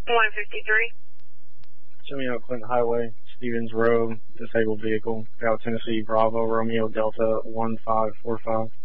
153. Show me out Clinton Highway, Stevens Road, disabled vehicle, South Tennessee, Bravo, Romeo, Delta, 1545.